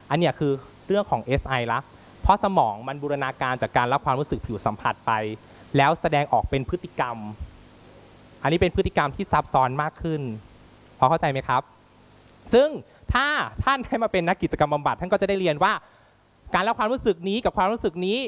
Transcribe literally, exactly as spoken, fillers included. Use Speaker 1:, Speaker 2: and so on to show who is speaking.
Speaker 1: อันเนี้ยคือเรื่องของ เอส ไอ ละเพราะสมองมันบูรณาการจากการรับความรู้สึกผิวสัมผัสไปแล้วแสดงออกเป็นพฤติกรรมอันนี้เป็นพฤติกรรมที่ซับซ้อนมากขึ้นพอเข้าใจไหมครับซึ่งถ้าท่านได้มาเป็นนักกิจกรรมบำบัดท่านก็จะได้เรียนว่าการรับความรู้สึกนี้กับความรู้สึกนี้